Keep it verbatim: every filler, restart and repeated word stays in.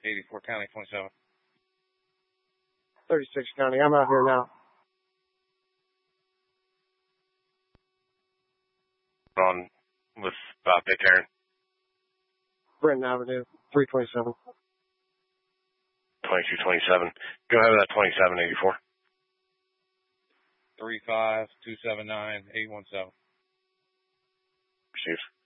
eighty-four County, twenty-seven. thirty-six County. I'm out here now. On with uh, Pitcairn. Brenton Avenue, three twenty-seven. twenty-two twenty-seven. Go ahead with that twenty-seven eighty-four. three five two seven nine eight one seven. Received.